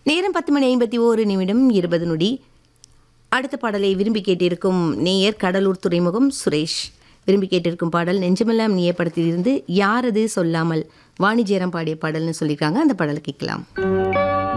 நேரம் 10:51 அடுத்த பாடலை விரும்பி கேட்டிருக்கும் நேயர் கடலூர் துறைமுகம் சுரேஷ் விரும்பி கேட்டிருக்கும் பாடல் நெஞ்சமெல்லாம் நீயே படத்திலிருந்து யாரது சொல்லாமல் வாணிஜேரம் பாடிய பாடல்னு சொல்லியிருக்காங்க. அந்த பாடலை கேட்கலாம்.